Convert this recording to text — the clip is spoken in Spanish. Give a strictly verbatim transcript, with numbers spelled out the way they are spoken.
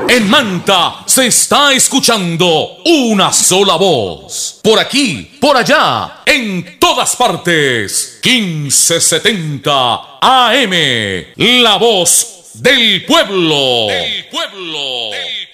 En Manta se está escuchando una sola voz. Por aquí, por allá, en todas partes. quince setenta A M. La voz del pueblo. Del pueblo. Del